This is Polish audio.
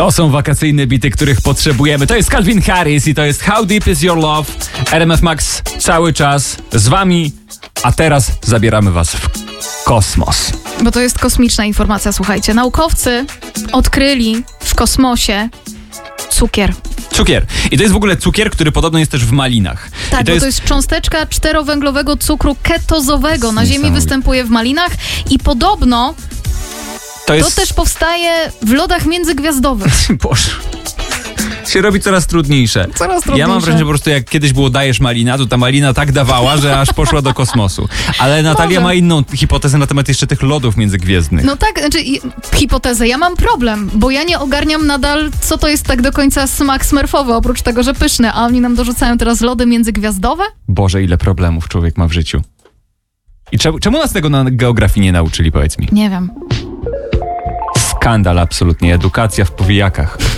To są wakacyjne bity, których potrzebujemy. To jest Calvin Harris i to jest How Deep Is Your Love. RMF Max cały czas z wami, a teraz zabieramy was w kosmos. Bo to jest kosmiczna informacja, słuchajcie. Naukowcy odkryli w kosmosie cukier. Cukier. I to jest w ogóle cukier, który podobno jest też w malinach. Tak, to jest cząsteczka czterowęglowego cukru ketozowego. Na Ziemi występuje w malinach i podobno to też powstaje w lodach międzygwiazdowych. Boże. Się robi coraz trudniejsze. Ja mam wrażenie, że po prostu jak kiedyś było dajesz malina, to ta malina tak dawała, że aż poszła do kosmosu. Ale Natalia ma inną hipotezę na temat jeszcze tych lodów międzygwiezdnych. No tak, hipotezę. Ja mam problem, bo ja nie ogarniam nadal, co to jest tak do końca smak smurfowy, oprócz tego, że pyszny, a oni nam dorzucają teraz lody międzygwiazdowe? Boże, ile problemów człowiek ma w życiu. I czemu nas tego na geografii nie nauczyli, powiedz mi? Nie wiem. Skandal absolutnie, edukacja w powijakach.